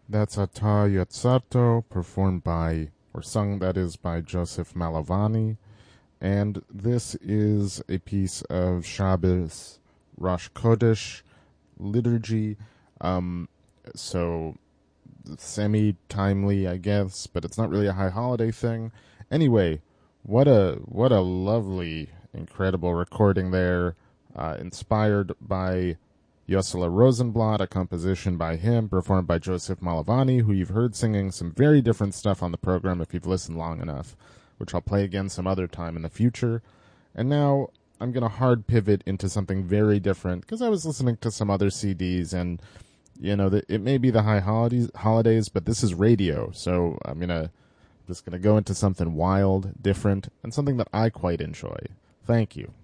That's Ata Yatsato, performed by, or sung, that is, by Joseph Malavani. And this is a piece of Shabbos Rosh Chodesh liturgy. Um, so semi-timely, I guess, but it's not really a high holiday thing. Anyway, what a lovely, incredible recording there, inspired by Yossela Rosenblatt, a composition by him, performed by Joseph Malavani, who you've heard singing some very different stuff on the program if you've listened long enough, which I'll play again some other time in the future. And now I'm going to hard pivot into something very different because I was listening to some other CDs and it may be the high holidays, but this is radio, so just gonna go into something wild, different, and something that I quite enjoy. Thank you.